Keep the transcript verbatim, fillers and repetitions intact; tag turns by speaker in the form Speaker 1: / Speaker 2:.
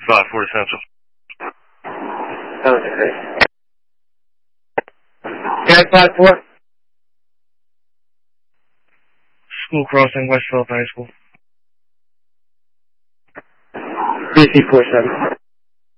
Speaker 1: five four Central.
Speaker 2: Okay. nine five four?
Speaker 1: School crossing, West Philip High School.
Speaker 2: three C four seven.